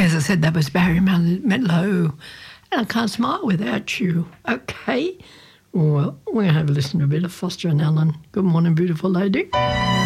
As I said, that was Barry Manilow. And I Can't Smile Without You. Okay. Well, we're going to have a listen to a bit of Foster and Allen. Good morning, beautiful lady.